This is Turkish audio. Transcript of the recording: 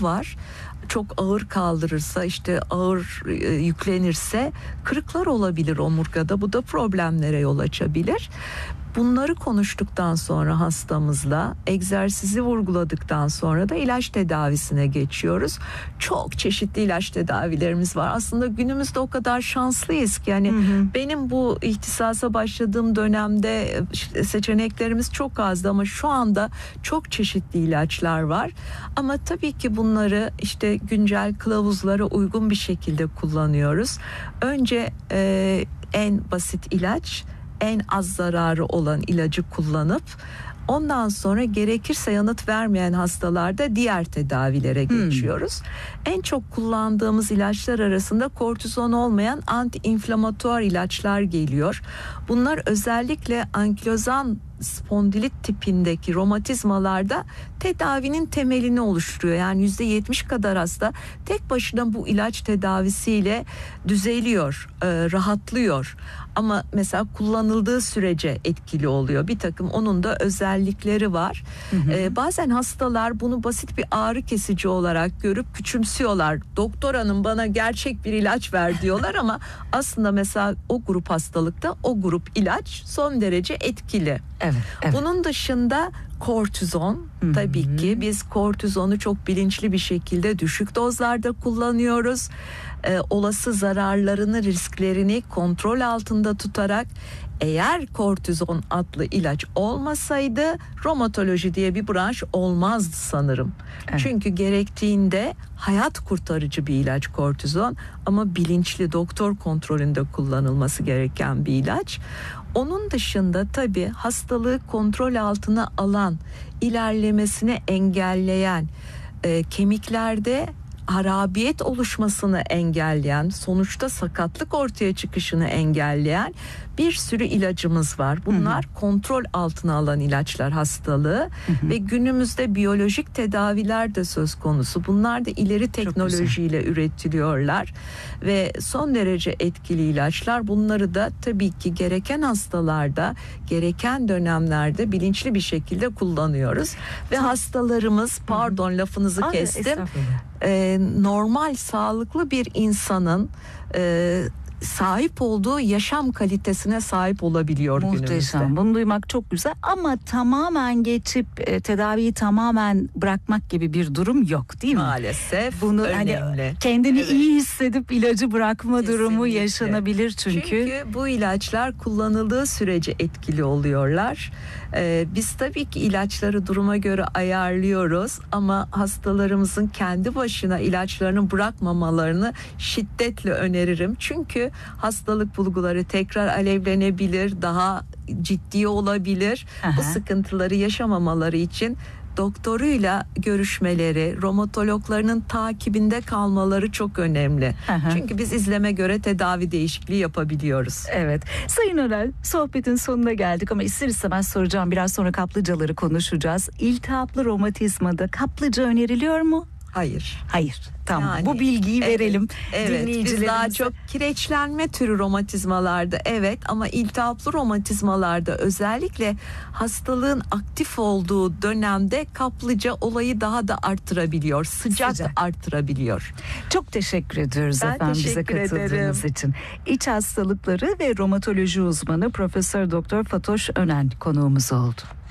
kırık var. Çok ağır kaldırırsa, işte ağır yüklenirse kırıklar olabilir omurgada. Bu da problemlere yol açabilir. Bunları konuştuktan sonra hastamızla, egzersizi vurguladıktan sonra da ilaç tedavisine geçiyoruz. Çok çeşitli ilaç tedavilerimiz var. Aslında günümüzde o kadar şanslıyız ki yani benim bu ihtisasa başladığım dönemde seçeneklerimiz çok azdı ama şu anda çok çeşitli ilaçlar var. Ama tabii ki bunları işte güncel kılavuzlara uygun bir şekilde kullanıyoruz. Önce en basit ilaç, en az zararı olan ilacı kullanıp ondan sonra gerekirse yanıt vermeyen hastalarda diğer tedavilere geçiyoruz. En çok kullandığımız ilaçlar arasında kortizon olmayan anti-inflamatuar ilaçlar geliyor. Bunlar özellikle ankilozan spondilit tipindeki romatizmalarda tedavinin temelini oluşturuyor. Yani %70 kadar hasta tek başına bu ilaç tedavisiyle düzeliyor, rahatlıyor. Ama mesela kullanıldığı sürece etkili oluyor. Bir takım onun da özellikleri var. Bazen hastalar bunu basit bir ağrı kesici olarak görüp küçümsüyorlar. Doktor hanım bana gerçek bir ilaç ver diyorlar ama aslında mesela o grup hastalıkta o grup ilaç son derece etkili. Evet. Bunun dışında kortizon, tabii ki biz kortizonu çok bilinçli bir şekilde düşük dozlarda kullanıyoruz. Olası zararlarını, risklerini kontrol altında tutarak, eğer kortizon adlı ilaç olmasaydı romatoloji diye bir branş olmazdı sanırım. Evet. Çünkü gerektiğinde hayat kurtarıcı bir ilaç kortizon ama bilinçli doktor kontrolünde kullanılması gereken bir ilaç. Onun dışında tabii hastalığı kontrol altına alan, ilerlemesini engelleyen, kemiklerde harabiyet oluşmasını engelleyen, sonuçta sakatlık ortaya çıkışını engelleyen bir sürü ilacımız var. Bunlar kontrol altına alan ilaçlar hastalığı ve günümüzde biyolojik tedaviler de söz konusu. Bunlar da ileri teknolojiyle üretiliyorlar ve son derece etkili ilaçlar. Bunları da tabii ki gereken hastalarda, gereken dönemlerde bilinçli bir şekilde kullanıyoruz ve hastalarımız, pardon lafınızı kestim, normal sağlıklı bir insanın sahip olduğu yaşam kalitesine sahip olabiliyor muhteşem. Günümüzde. Bunu duymak çok güzel ama tamamen geçip tedaviyi tamamen bırakmak gibi bir durum yok değil mi? Maalesef. Bunu önemli. Hani kendini iyi hissedip ilacı bırakma Kesinlikle. durumu yaşanabilir Çünkü bu ilaçlar kullanıldığı sürece etkili oluyorlar. Biz tabii ki ilaçları duruma göre ayarlıyoruz ama hastalarımızın kendi başına ilaçlarını bırakmamalarını şiddetle öneririm. Çünkü hastalık bulguları tekrar alevlenebilir, daha ciddi olabilir. Bu sıkıntıları yaşamamaları için doktoruyla görüşmeleri, romatologlarının takibinde kalmaları çok önemli. Çünkü biz izleme göre tedavi değişikliği yapabiliyoruz. Evet. Sayın Önel, sohbetin sonuna geldik ama ister istemez soracağım. Biraz sonra kaplıcaları konuşacağız. İltihaplı romatizmada kaplıca öneriliyor mu? Hayır. Tamam. Yani, bu bilgiyi verelim. Evet. Biz daha çok kireçlenme türü romatizmalarda ama iltihaplı romatizmalarda özellikle hastalığın aktif olduğu dönemde kaplıca olayı daha da arttırabiliyor. Sıcak. Arttırabiliyor. Çok teşekkür ediyoruz ben efendim bize katıldığınız için. İç hastalıkları ve romatoloji uzmanı Profesör Doktor Fatoş Önen konuğumuz oldu.